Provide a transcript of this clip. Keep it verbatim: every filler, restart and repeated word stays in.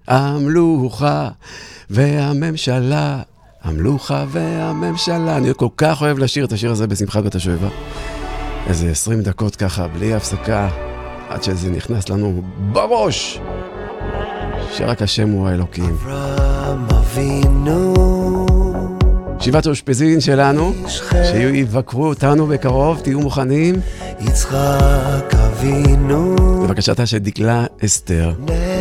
המלוכה והממשלה, המלוכה והממשלה. אני כל כך אוהב לשיר את השיר הזה בשמחת בת השואבה. איזה עשרים דקות ככה, בלי הפסקה, עד שזה נכנס לנו בראש. שרק השם הוא האלוקים. שבעת האושפזין שלנו, שיבקרו אותנו בקרוב, תהיו מוכנים. יצחק אבינו. בבקשתה של דקלה אסתר.